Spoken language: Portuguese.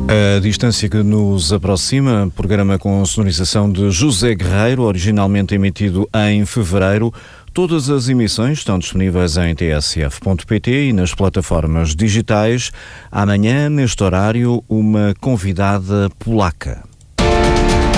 A distância que nos aproxima, programa com sonorização de José Guerreiro, originalmente emitido em fevereiro. Todas as emissões estão disponíveis em tsf.pt e nas plataformas digitais. Amanhã, neste horário, uma convidada polaca.